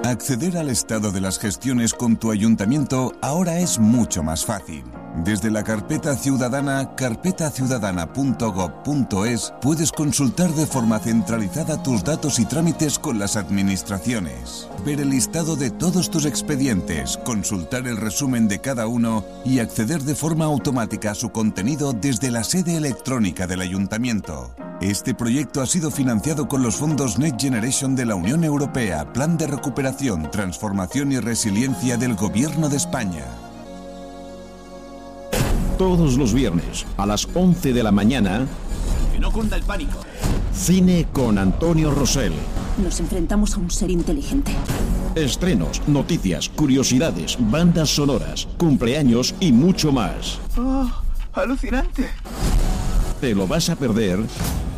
Acceder al estado de las gestiones con tu ayuntamiento ahora es mucho más fácil. Desde la carpeta ciudadana, carpetaciudadana.gov.es, puedes consultar de forma centralizada tus datos y trámites con las administraciones, ver el listado de todos tus expedientes, consultar el resumen de cada uno y acceder de forma automática a su contenido desde la sede electrónica del ayuntamiento. Este proyecto ha sido financiado con los fondos Next Generation de la Unión Europea, Plan de Recuperación, Transformación y Resiliencia del Gobierno de España. Todos los viernes a las 11 de la mañana. Que no cunda el pánico. Cine con Antonio Rosell. Nos enfrentamos a un ser inteligente. Estrenos, noticias, curiosidades, bandas sonoras, cumpleaños y mucho más. ¡Oh, alucinante! ¿Te lo vas a perder?